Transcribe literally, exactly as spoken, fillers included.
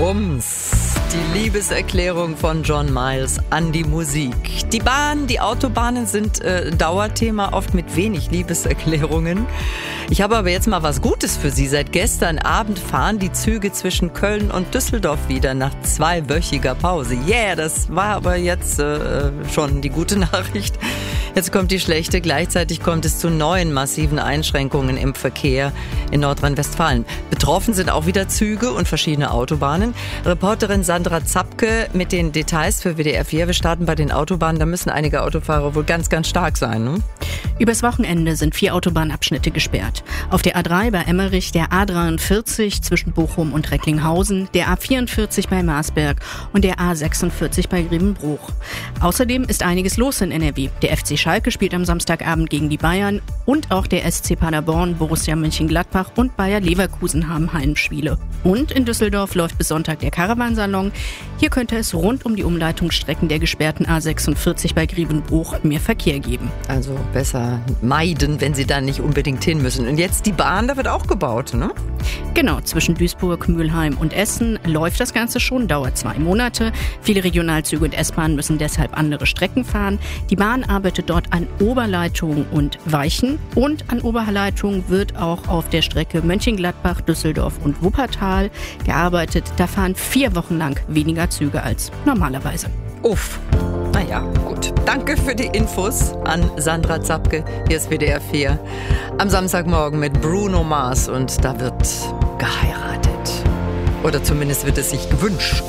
Rums. Die Liebeserklärung von John Miles an die Musik. Die Bahn, die Autobahnen sind äh, Dauerthema, oft mit wenig Liebeserklärungen. Ich habe aber jetzt mal was Gutes für Sie. Seit gestern Abend fahren die Züge zwischen Köln und Düsseldorf wieder nach zweiwöchiger Pause. Yeah, das war aber jetzt äh, schon die gute Nachricht. Jetzt kommt die schlechte. Gleichzeitig kommt es zu neuen massiven Einschränkungen im Verkehr in Nordrhein-Westfalen. Betroffen sind auch wieder Züge und verschiedene Autobahnen. Reporterin Sandra Zapke mit den Details für W D R vier. Wir starten bei den Autobahnen. Da müssen einige Autofahrer wohl ganz, ganz stark sein, ne? Übers Wochenende sind vier Autobahnabschnitte gesperrt. Auf der A drei bei Emmerich, der A dreiundvierzig zwischen Bochum und Recklinghausen, der A vierundvierzig bei Marsberg und der A sechsundvierzig bei Grevenbruch. Außerdem ist einiges los in N R W. Der F C Schalke spielt am Samstagabend gegen die Bayern und auch der S C Paderborn, Borussia Mönchengladbach und Bayer Leverkusen haben Heimspiele. Und in Düsseldorf läuft bis Sonntag der Caravansalon. Hier könnte es rund um die Umleitungsstrecken der gesperrten A sechsundvierzig bei Grevenbruch mehr Verkehr geben. Also besser meiden, wenn Sie da nicht unbedingt hin müssen. Und jetzt die Bahn, da wird auch gebaut, ne? Genau, zwischen Duisburg, Mülheim und Essen läuft das Ganze schon, dauert zwei Monate. Viele Regionalzüge und S-Bahnen müssen deshalb andere Strecken fahren. Die Bahn arbeitet dort an Oberleitungen und Weichen. Und an Oberleitungen wird auch auf der Strecke Mönchengladbach, Düsseldorf und Wuppertal gearbeitet. Da fahren vier Wochen lang weniger Züge als normalerweise. Uff. Naja, gut. Danke für die Infos an Sandra Zapke. Hier ist W D R vier. Am Samstagmorgen mit Bruno Mars und da wird geheiratet. Oder zumindest wird es sich gewünscht.